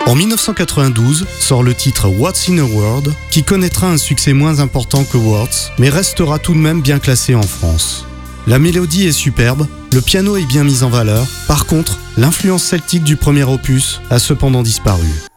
En 1992 sort le titre What's in a Word, qui connaîtra un succès moins important que Words, mais restera tout de même bien classé en France. La mélodie est superbe, le piano est bien mis en valeur, par contre, l'influence celtique du premier opus a cependant disparu.